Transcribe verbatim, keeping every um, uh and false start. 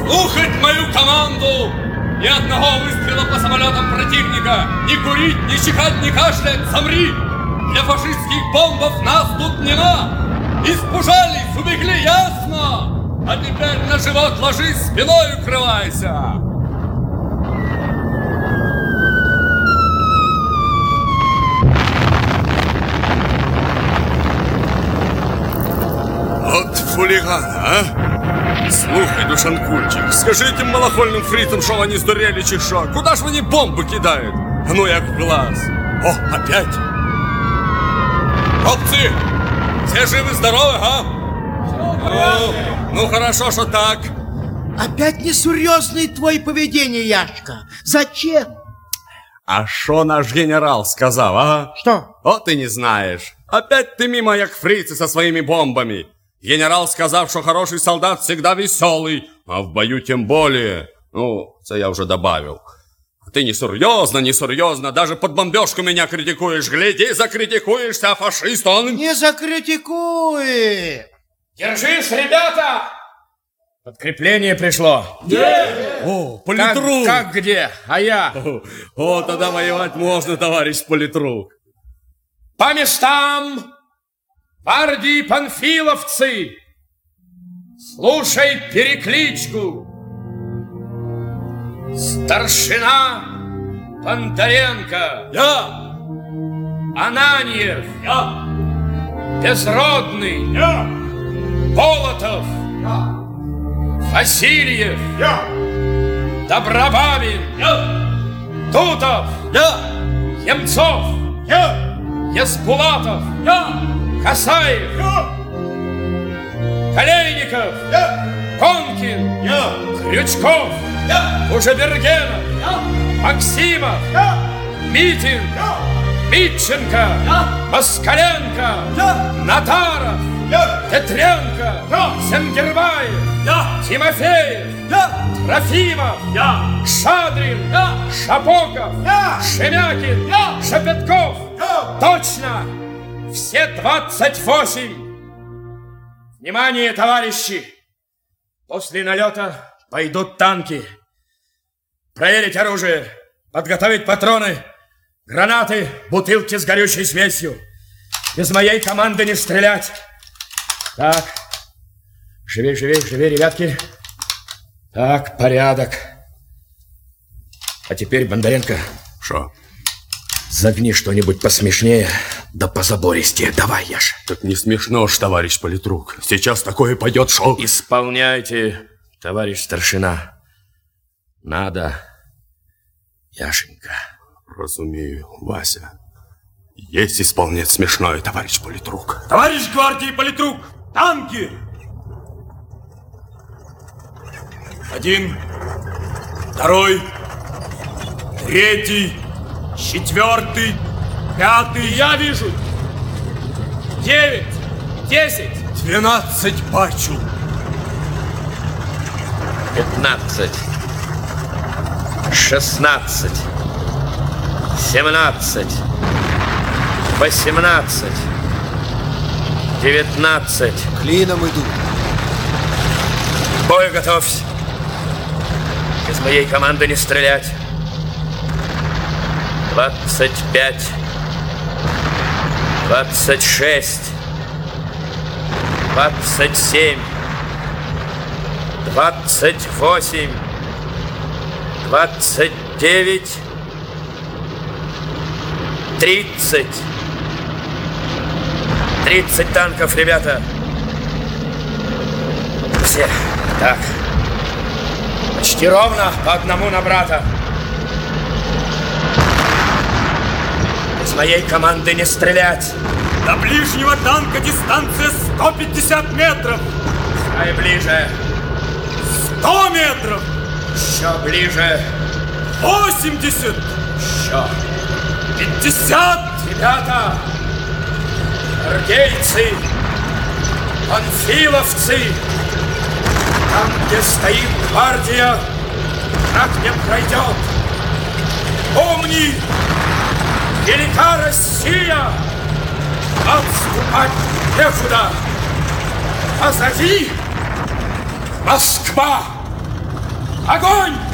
Слухать мою команду! Ни одного выстрела по самолетам противника! Не курить, не чихать, не кашлять! Замри! Для фашистских бомбов нас тут нема! Испужались, убегли, ясно? А теперь на живот ложись, спиной укрывайся! Вот хулиганы, а? Слухай, душанкульчик, скажи этим малохольным фрицам, что они сдурели, чи шо? Куда ж вони бомби кидають? А ну як в глаз. О, опять. Хлопцы, все живы-здоровы, а? Ну, ну, хорошо, что так. Опять несерьезное твое поведение, Яшка. Зачем? А шо наш генерал сказал, а? Что? О, ты не знаешь. Опять ты мимо, як фрицы со своими бомбами. Генерал сказал, что хороший солдат всегда веселый, а в бою тем более. Ну, это я уже добавил. Ты несерьезно, несерьезно, даже под бомбежку меня критикуешь. Гляди, закритикуешься, а фашист он... Не закритикуй! Держись, ребята! Подкрепление пришло. Где? О, политрук! Как, как где? А я? О, о, тогда воевать можно, товарищ политрук. По местам! Гвардии панфиловцы! Слушай перекличку! Старшина Бондаренко! Я! Ананьев! Я! Безродный! Я! Болотов! Я! Васильев! Я! Добробабин! Я! Тутов! Я! Емцов! Я! Ясбулатов! Я! Касаев! Я! Колейников! Я! Конкин! Я! Крючков! Я! Кужебергенов! Я! Максимов! Я! Митин! Я! Митченко! Я! Москаленко! Я! Натаров! Я! Петренко! Я! Сенгербаев! Я! Тимофеев! Я! Трофимов! Я! Шадрин! Я! Шапоков! Я! Шемякин! Я! Шепетков! Я! Точно! Все двадцать восемь! Внимание, товарищи! После налета пойдут танки. Проверить оружие, подготовить патроны, гранаты, бутылки с горючей смесью. Без моей команды не стрелять. Так, живей, живей, живей, ребятки. Так, порядок. А теперь, Бондаренко, Шо? загни что-нибудь посмешнее, да позабористее. Давай, Яша. Так не смешно ж, товарищ политрук. Сейчас такое пойдет шоу. Исполняйте, товарищ старшина. Надо, Яшенька. Разумею, Вася. Есть исполнять смешное, товарищ политрук. Товарищ гвардии политрук! Танки! Один, второй, третий, четвертый, пятый. Я вижу. Девять, десять, двенадцать бачу. Пятнадцать. Шестнадцать. Семнадцать. Восемнадцать. Девятнадцать. Клином идут. К бою готовься. Без моей команды не стрелять. Двадцать пять. Двадцать шесть. Двадцать семь. Двадцать восемь. Двадцать девять. Тридцать. Тридцать танков, ребята. Все. Так. Почти ровно по одному на брата. Из моей команды не стрелять. До ближнего танка дистанция сто пятьдесят метров. Ай, ближе. сто метров. Еще ближе. восемьдесят. Еще. пятьдесят. Ребята. Гвардейцы. Панфиловцы. Там, где стоит гвардия, враг не пройдет. Помни, Велика Россия! Отступать некуда! Позади Москва! Огонь!